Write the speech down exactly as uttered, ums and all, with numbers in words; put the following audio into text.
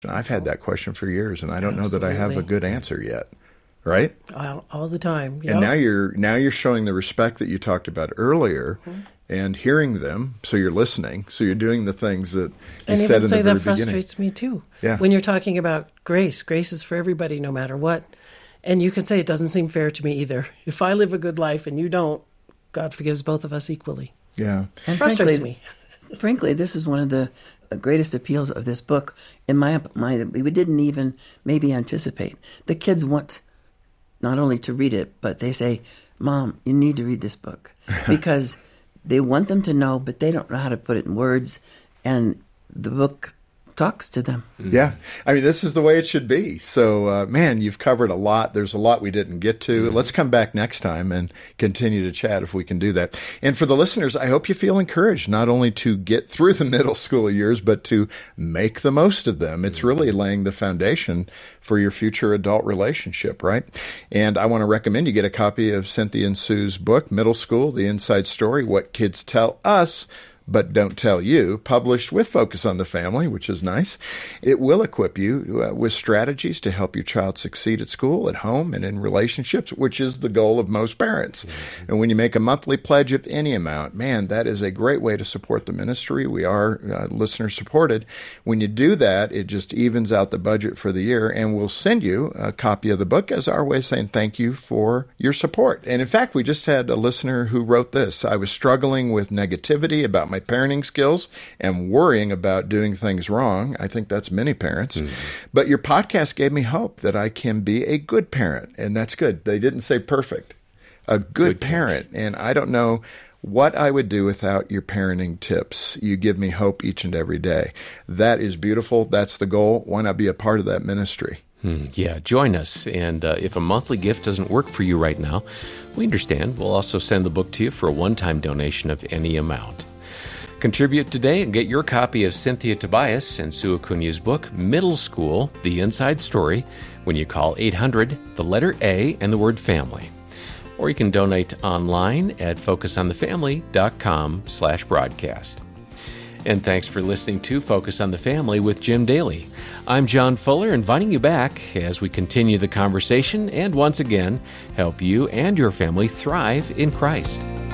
I've had that question for years, and I don't Absolutely. know that I have a good answer yet. Right? All, all the time. Yep. And now you're now you're showing the respect that you talked about earlier, mm-hmm. and hearing them. So you're listening. So you're doing the things that you and said even in say the very that frustrates beginning. me too. Yeah. When you're talking about grace, grace is for everybody, no matter what. And you can say it doesn't seem fair to me either. If I live a good life and you don't, God forgives both of us equally. Yeah, and frustrates frankly, me. Frankly, this is one of the greatest appeals of this book. In my mind, we didn't even maybe anticipate. The kids want not only to read it, but they say, Mom, you need to read this book. Because they want them to know, but they don't know how to put it in words. And the book talks to them. Yeah. I mean, this is the way it should be. So, uh, man, you've covered a lot. There's a lot we didn't get to. Mm-hmm. Let's come back next time and continue to chat if we can do that. And for the listeners, I hope you feel encouraged not only to get through the middle school years, but to make the most of them. It's really laying the foundation for your future adult relationship, right? And I want to recommend you get a copy of Cynthia and Sue's book, Middle School, The Inside Story, What Kids Tell Us But Don't Tell You, published with Focus on the Family, which is nice. It will equip you uh, with strategies to help your child succeed at school, at home, and in relationships, which is the goal of most parents. Mm-hmm. And when you make a monthly pledge of any amount, man, that is a great way to support the ministry. We are uh, listener supported. When you do that, it just evens out the budget for the year, and we'll send you a copy of the book as our way of saying thank you for your support. And in fact, we just had a listener who wrote this. I was struggling with negativity about my parenting skills and worrying about doing things wrong. I think that's many parents. Mm-hmm. But your podcast gave me hope that I can be a good parent. And that's good. They didn't say perfect. A good, good parent. And I don't know what I would do without your parenting tips. You give me hope each and every day. That is beautiful. That's the goal. Why not be a part of that ministry? Hmm, yeah, join us. And uh, if a monthly gift doesn't work for you right now, we understand. We'll also send the book to you for a one-time donation of any amount. Contribute today and get your copy of Cynthia Tobias and Sue Acuña's book, Middle School, The Inside Story, when you call eight hundred, the letter A, and the word family. Or you can donate online at focusonthefamily.com slash broadcast. And thanks for listening to Focus on the Family with Jim Daly. I'm John Fuller, inviting you back as we continue the conversation and once again help you and your family thrive in Christ.